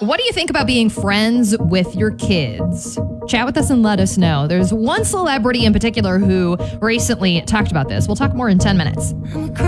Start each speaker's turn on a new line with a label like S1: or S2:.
S1: What do you think about being friends with your kids? Chat with us and let us know. There's one celebrity in particular who recently talked about this. We'll talk more in 10 minutes.